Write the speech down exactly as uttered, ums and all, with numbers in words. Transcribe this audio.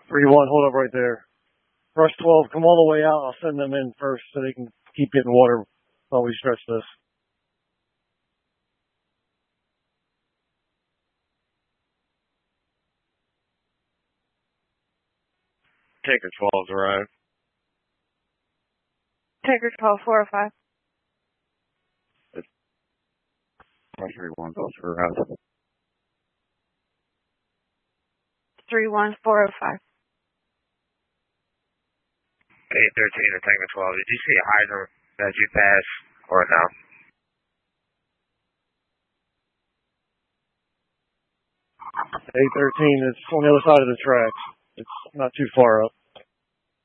three one, hold up right there. Rush twelve, come all the way out. I'll send them in first so they can keep getting water while we stretch this. Taker twelve's arrived. Taker twelve, four oh five. Rush three one, also arrived. three one, four oh five. eight thirteen to Tango twelve. Did you see a hydrant that you passed or no? eight thirteen, it's on the other side of the tracks. It's not too far up.